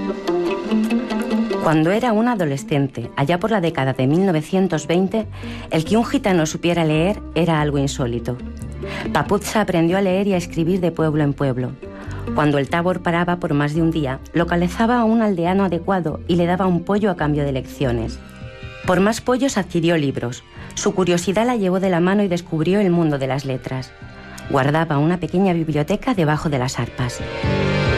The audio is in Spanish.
Cuando era un adolescente, allá por la década de 1920, el que un gitano supiera leer era algo insólito. Papuzza aprendió a leer y a escribir de pueblo en pueblo. Cuando el tabor paraba por más de un día, localizaba a un aldeano adecuado y le daba un pollo a cambio de lecciones. Por más pollos adquirió libros. Su curiosidad la llevó de la mano y descubrió el mundo de las letras. Guardaba una pequeña biblioteca debajo de las arpas.